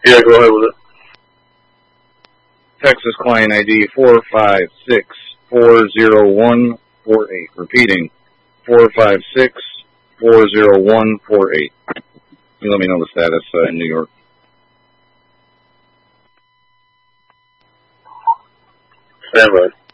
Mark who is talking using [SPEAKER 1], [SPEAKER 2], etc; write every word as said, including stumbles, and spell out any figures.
[SPEAKER 1] Yeah, go ahead with it.
[SPEAKER 2] Texas client I D four five six four zero one four eight. Repeating, four five six four zero one four eight. You let me know the status uh, in New York.
[SPEAKER 1] Stand by.